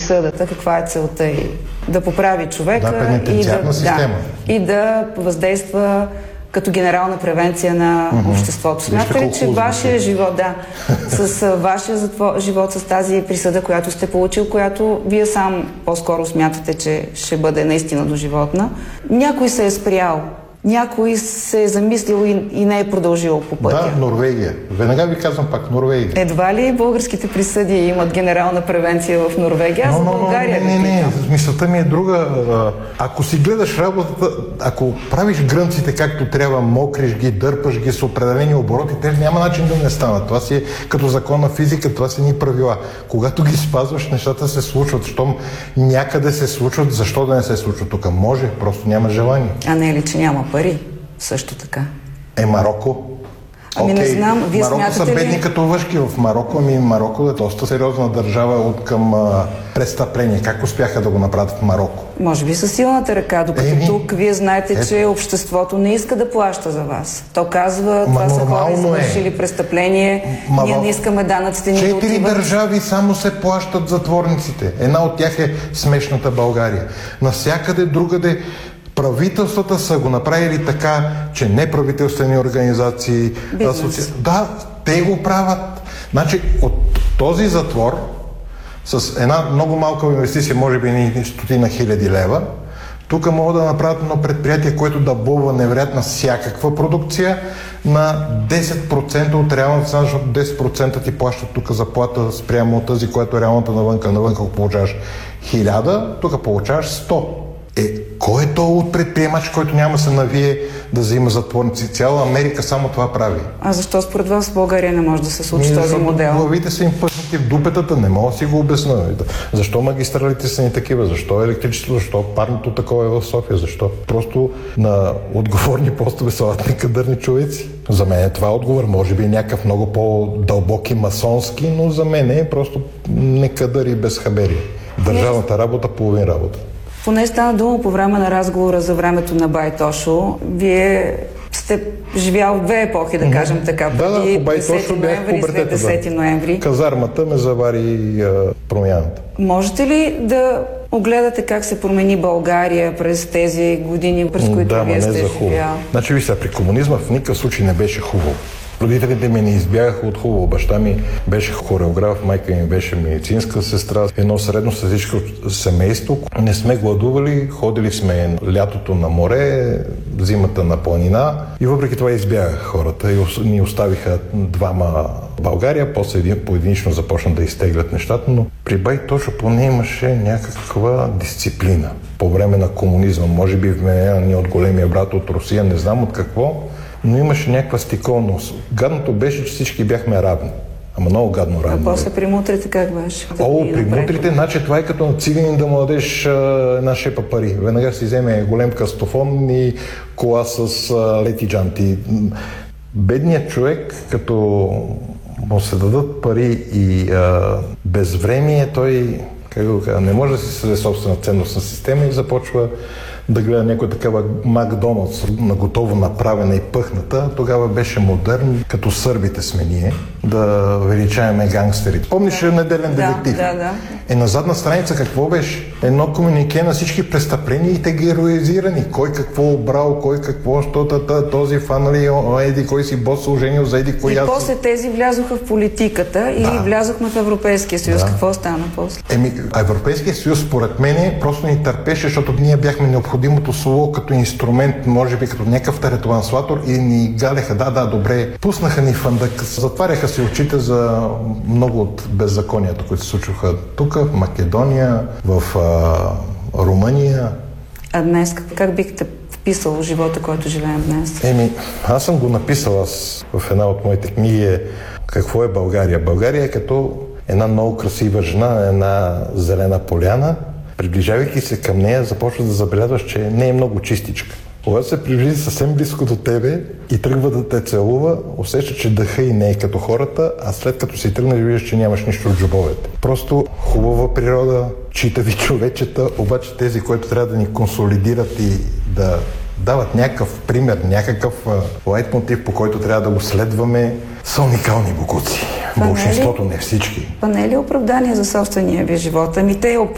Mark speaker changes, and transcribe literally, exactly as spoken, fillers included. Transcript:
Speaker 1: присъдата, каква е целта й? Да поправи човека
Speaker 2: да,
Speaker 1: и, да,
Speaker 2: да,
Speaker 1: и да въздейства като генерална превенция на mm-hmm. обществото. Смятате ли, че вашия живот, да, с вашия затвор, живот, с тази присъда, която сте получил, която вие сам по-скоро смятате, че ще бъде наистина доживотна, някой се е спрял? Някой се е замислил и, и не е продължил по пътя.
Speaker 2: Да, Норвегия. Веднага ви казвам пак, Норвегия.
Speaker 1: Едва ли българските присъди имат генерална превенция в Норвегия? Аз
Speaker 2: но,
Speaker 1: за
Speaker 2: но,
Speaker 1: България
Speaker 2: не, не, не, не. Мисълта ми е друга. Ако си гледаш работата, ако правиш грънците както трябва, мокриш ги, дърпаш ги с определени обороти, те няма начин да не станат. Това си е като закон на физика, това са ни правила. Когато ги спазваш, нещата се случват. Щом някъде се случват, защо да не се случват тук? Може, просто няма желание.
Speaker 1: А не е ли, че няма пари? Също така.
Speaker 2: Е, Мароко.
Speaker 1: Ами okay. не знам, вие
Speaker 2: Мароко
Speaker 1: смятате
Speaker 2: са бедни
Speaker 1: ли...
Speaker 2: като въшки в Мароко, ами Мароко е доста сериозна държава от към а, престъпление. Как успяха да го направят в Мароко?
Speaker 1: Може би със силната ръка, докато
Speaker 2: Еми,
Speaker 1: тук вие знаете,
Speaker 2: е...
Speaker 1: че обществото не иска да плаща за вас. То казва, това
Speaker 2: Ма,
Speaker 1: са хора извършили
Speaker 2: е.
Speaker 1: престъпление, Ма, ние не искаме данъците ни да отиват.
Speaker 2: Четири държави само се плащат затворниците. Една от тях е смешната България. Навсякъде другаде правителствата са го направили така, че неправителствени организации, асоци... да, те го правят. Значи от този затвор с една много малка инвестиция, може би ни стотина хиляди лева, тук могат да направят едно предприятие, което да бълва невероятна всякаква продукция на десет процента от реалната цена, защото десет процента ти плащат тук заплата спрямо от тази, която е реалната навънка. Навънка, ако получаваш хиляда, тук получаваш сто. Е, кой е то от предприемач, който няма се навие да взима затворници? Цяла Америка само това прави.
Speaker 1: А защо според вас в България не може да се случи
Speaker 2: Ми,
Speaker 1: този модел?
Speaker 2: Главите са им пъснати в дупетата, не мога да си го обясня. Защо магистралите са ни такива? Защо електричеството? Защо парното такова е в София? Защо? Просто на отговорни постове са кадърни човеци. За мен е това отговор. Може би някакъв много по-дълбоки масонски, но за мен е просто не кадъри без хабери. Държавната работа, половин работа.
Speaker 1: Поне стана дума по време на разговора за времето на Байтошо. Вие сте живял в две епохи, да кажем така.
Speaker 2: Да, да, по Байтошо бях в пубертета.
Speaker 1: десети ноември.
Speaker 2: Казармата ме завари а, промяната.
Speaker 1: Можете ли да огледате как се промени България през тези години, през които
Speaker 2: да,
Speaker 1: вие сте живял?
Speaker 2: Значи, ви сега, при комунизма в никакъв случай не беше хубаво. Родителите ми не избягаха от хубаво. Баща ми беше хореограф, майка ми беше медицинска сестра. Едно средно статистическо семейство. Не сме гладували, ходили сме лятото на море, зимата на планина и въпреки това избягаха хората и ни оставиха двама в България. После един поединично започна да изтеглят нещата, но при Байтошо поне имаше някаква дисциплина. По време на комунизма, може би вменена ни от големия брат от Русия, не знам от какво, но имаше някаква стиковност. Гадното беше, че всички бяхме равни. Ама много гадно равни.
Speaker 1: А после при мутрите как беше?
Speaker 2: О, при мутрите, значи това е като на циганин да му дадеш а, една шепа пари. Веднага си вземе голем кастофон и кола с а, лети джанти. Бедният човек, като му се дадат пари и а, безвремие, той, как го кажа, не може да си създаде собствена ценностна система и започва да гледа някоя такава Макдоналдс, наготово направена и пъхната. Тогава беше модерн, като сърбите сме ние, да величаваме гангстерите. Помниш да. Неделен детектив?
Speaker 1: Да, да, да.
Speaker 2: Е, на задна страница какво беше? Едно комюнике на всички престъпления и те героизирани. Кой какво обрал, кой какво, щото този фанали, еди кой си бос оженил за еди кой.
Speaker 1: И
Speaker 2: аз...
Speaker 1: после тези влязоха в политиката и да. влязохме в Европейския съюз. Да. Какво стана после?
Speaker 2: Еми, Европейския съюз, според мен, просто ни търпеше, защото ние бяхме необходимото слово като инструмент, може би като някакъв ретранслатор и ни галеха, да, да, добре. Пуснаха ни фандък, затваряха си очите за много от беззаконията, които се случваха тук, в Македония, в а, Румъния.
Speaker 1: А днес как бихте вписал живота, който живеем днес?
Speaker 2: Еми, аз съм го написал аз в една от моите книги е какво е България. България е като една много красива жена, една зелена поляна. Приближавайки се към нея, започваш да забелязваш, че не е много чистичка. Когато се приближи съвсем близко до тебе и тръгва да те целува, усеща, че дъха и не е като хората, а след като си тръгнеш, виждаш, че нямаш нищо от джобовете. Просто хубава природа, читави човечета, обаче тези, които трябва да ни консолидират и да дават някакъв пример, някакъв лайтмотив, по който трябва да го следваме, са уникални богуци. Большинството, не всички.
Speaker 1: Това не е ли оправдание за собствения ви живот? Ами те